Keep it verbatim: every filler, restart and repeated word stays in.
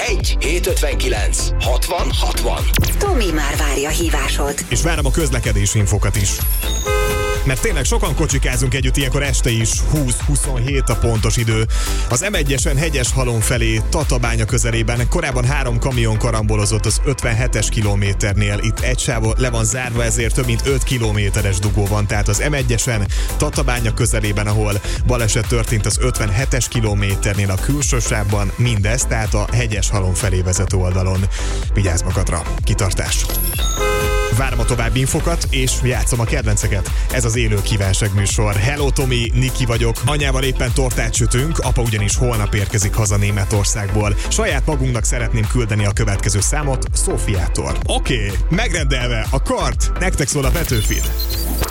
egy hét ötvenkilenc hatvan hatvan. Tomi már várja hívásod. És várom a közlekedési infokat is. Mert tényleg sokan kocsikázunk együtt, ilyenkor este is húsz huszonhét a pontos idő. Az em egyesen Hegyeshalom felé, Tatabánya közelében korábban három kamion karambolozott az ötvenhetes kilométernél. Itt egy sáv le van zárva, ezért több mint öt kilométeres dugó van. Tehát az em egyesen Tatabánya közelében, ahol baleset történt az ötvenhetes kilométernél a külső sávban, mindez, tehát a Hegyeshalom felé vezető oldalon. Vigyázz magadra, kitartás! Várom a további infokat, és játszom a kedvenceket. Ez az élő kívánság műsor. Hello Tomi, Niki vagyok. Anyával éppen tortát sütünk, apa ugyanis holnap érkezik haza Németországból. Saját magunknak szeretném küldeni a következő számot Szófiától. Oké, okay, megrendelve a kart, nektek szól a Petőfi.